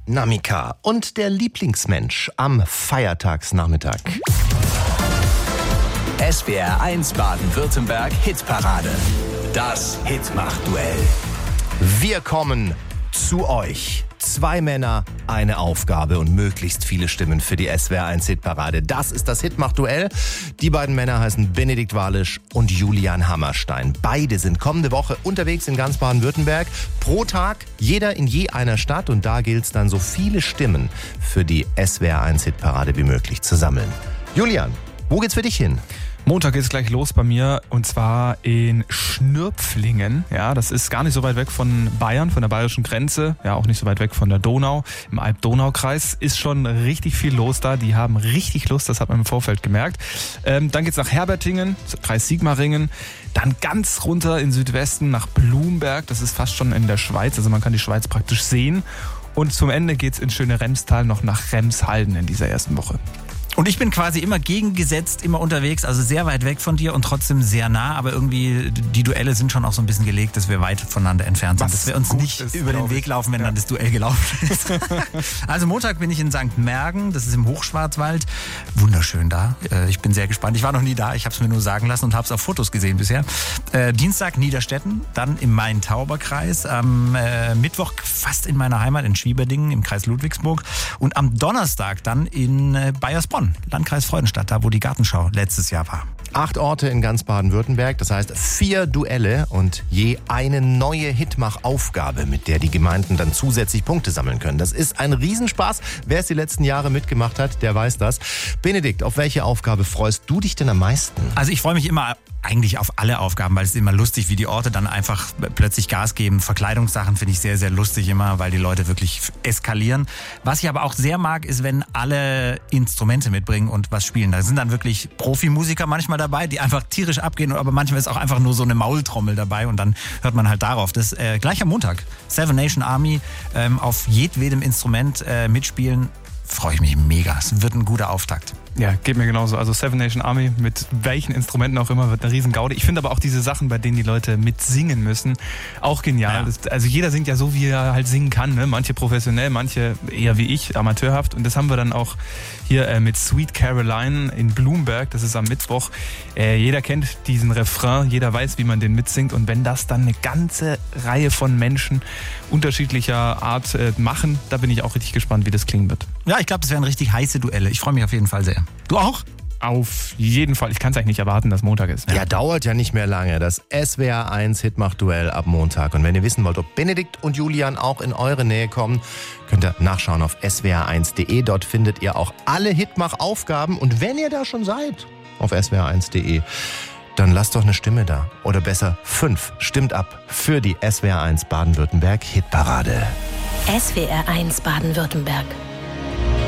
Namika und der Lieblingsmensch am Feiertagsnachmittag. SWR 1 Baden-Württemberg Hitparade. Das Hitmach-Duell. Wir kommen zu euch. 2 Männer, eine Aufgabe und möglichst viele Stimmen für die SWR 1 Hitparade. Das ist das Hitmach-Duell. Die beiden Männer heißen Benedikt Walisch und Julian Hammerstein. Beide sind kommende Woche unterwegs in ganz Baden-Württemberg. Pro Tag, jeder in je einer Stadt. Und da gilt es dann, so viele Stimmen für die SWR 1 Hitparade wie möglich zu sammeln. Julian, wo geht's für dich hin? Montag geht's gleich los bei mir und zwar in Schnürpflingen. Ja, das ist gar nicht so weit weg von Bayern, von der bayerischen Grenze. Ja, auch nicht so weit weg von der Donau. Im Alb-Donau-Kreis ist schon richtig viel los da. Die haben richtig Lust, das hat man im Vorfeld gemerkt. Dann geht's nach Herbertingen, Kreis Sigmaringen. Dann ganz runter in Südwesten nach Blumberg. Das ist fast schon in der Schweiz. Also man kann die Schweiz praktisch sehen. Und zum Ende geht's in schöne Remstal noch nach Remshalden in dieser ersten Woche. Und ich bin quasi immer gegengesetzt, immer unterwegs, also sehr weit weg von dir und trotzdem sehr nah, aber irgendwie die Duelle sind schon auch so ein bisschen gelegt, dass wir weit voneinander entfernt sind, dass wir uns nicht über den Weg laufen, wenn dann das Duell gelaufen ist. Also Montag bin ich in St. Mergen, das ist im Hochschwarzwald, wunderschön da, ich bin sehr gespannt, ich war noch nie da, ich habe es mir nur sagen lassen und habe es auf Fotos gesehen bisher. Dienstag Niederstetten, dann im Main-Tauber-Kreis, am Mittwoch fast in meiner Heimat in Schwieberdingen im Kreis Ludwigsburg und am Donnerstag dann in Baiersbronn. Landkreis Freudenstadt, da wo die Gartenschau letztes Jahr war. 8 Orte in ganz Baden-Württemberg, das heißt 4 Duelle und je eine neue Hitmach-Aufgabe, mit der die Gemeinden dann zusätzlich Punkte sammeln können. Das ist ein Riesenspaß. Wer es die letzten Jahre mitgemacht hat, der weiß das. Benedikt, auf welche Aufgabe freust du dich denn am meisten? Also ich freue mich immer eigentlich auf alle Aufgaben, weil es ist immer lustig, wie die Orte dann einfach plötzlich Gas geben. Verkleidungssachen finde ich sehr, sehr lustig immer, weil die Leute wirklich eskalieren. Was ich aber auch sehr mag, ist, wenn alle Instrumente mitbringen und was spielen. Da sind dann wirklich Profimusiker manchmal dabei, die einfach tierisch abgehen, aber manchmal ist auch einfach nur so eine Maultrommel dabei und dann hört man halt darauf. Das gleich am Montag. Seven Nation Army auf jedwedem Instrument mitspielen. Freue ich mich mega. Es wird ein guter Auftakt. Ja, geht mir genauso. Also Seven Nation Army, mit welchen Instrumenten auch immer, wird eine riesen Gaude. Ich finde aber auch diese Sachen, bei denen die Leute mitsingen müssen, auch genial. Ja. Also jeder singt ja so, wie er halt singen kann. Ne? Manche professionell, manche eher wie ich, amateurhaft. Und das haben wir dann auch hier mit Sweet Caroline in Blumberg. Das ist am Mittwoch. Jeder kennt diesen Refrain, jeder weiß, wie man den mitsingt. Und wenn das dann eine ganze Reihe von Menschen unterschiedlicher Art machen, da bin ich auch richtig gespannt, wie das klingen wird. Ja, ich glaube, das wären richtig heiße Duelle. Ich freue mich auf jeden Fall sehr. Du auch? Auf jeden Fall. Ich kann es eigentlich nicht erwarten, dass Montag ist. Ja, dauert ja nicht mehr lange. Das SWR 1 Hitmach-Duell ab Montag. Und wenn ihr wissen wollt, ob Benedikt und Julian auch in eure Nähe kommen, könnt ihr nachschauen auf swr1.de. Dort findet ihr auch alle Hitmach-Aufgaben. Und wenn ihr da schon seid, auf swr1.de, dann lasst doch eine Stimme da. Oder besser 5. Stimmt ab für die SWR 1 Baden-Württemberg Hitparade. SWR 1 Baden-Württemberg.